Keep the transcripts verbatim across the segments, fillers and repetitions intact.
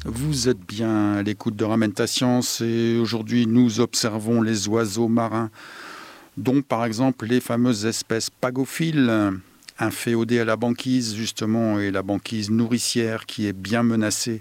Vous êtes bien à l'écoute de Ramène ta science et aujourd'hui nous observons les oiseaux marins, dont par exemple les fameuses espèces pagophiles, inféodées à la banquise justement et la banquise nourricière qui est bien menacée.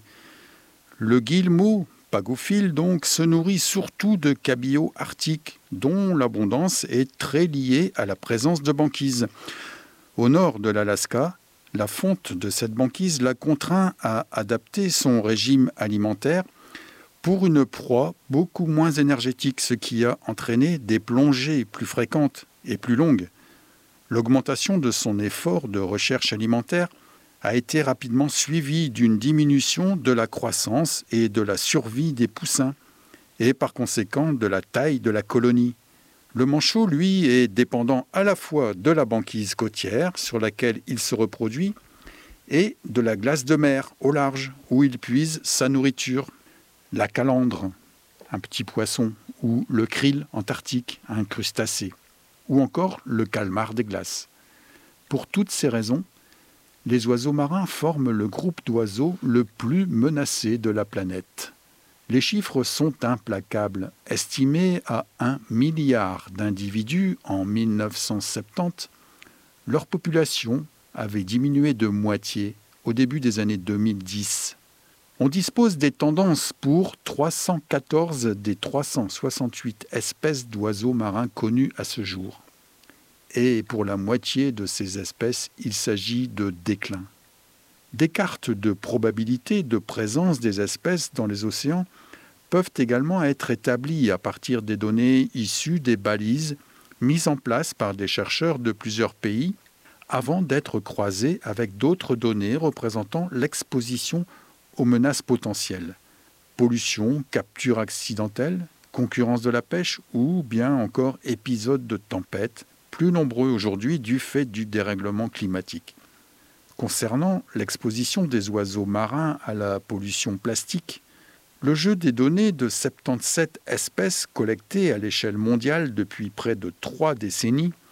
Le guillemot, pagophile donc, se nourrit surtout de cabillaud arctiques, dont l'abondance est très liée à la présence de banquise. Au nord de l'Alaska, la fonte de cette banquise l'a contraint à adapter son régime alimentaire pour une proie beaucoup moins énergétique, ce qui a entraîné des plongées plus fréquentes et plus longues. L'augmentation de son effort de recherche alimentaire a été rapidement suivie d'une diminution de la croissance et de la survie des poussins, et par conséquent de la taille de la colonie. Le manchot, lui, est dépendant à la fois de la banquise côtière sur laquelle il se reproduit et de la glace de mer au large où il puise sa nourriture. La calandre, un petit poisson, ou le krill antarctique, un crustacé, ou encore le calmar des glaces. Pour toutes ces raisons, les oiseaux marins forment le groupe d'oiseaux le plus menacé de la planète. Les chiffres sont implacables. Estimés à un milliard d'individus en mille neuf cent soixante-dix, leur population avait diminué de moitié au début des années deux mille dix. On dispose des tendances pour trois cent quatorze des trois cent soixante-huit espèces d'oiseaux marins connues à ce jour. Et pour la moitié de ces espèces, il s'agit de déclin. Des cartes de probabilité de présence des espèces dans les océans peuvent également être établies à partir des données issues des balises mises en place par des chercheurs de plusieurs pays avant d'être croisées avec d'autres données représentant l'exposition aux menaces potentielles. Pollution, capture accidentelle, concurrence de la pêche ou bien encore épisodes de tempête, plus nombreux aujourd'hui du fait du dérèglement climatique. Concernant l'exposition des oiseaux marins à la pollution plastique, le jeu des données de soixante-dix-sept espèces collectées à l'échelle mondiale depuis près de trois décennies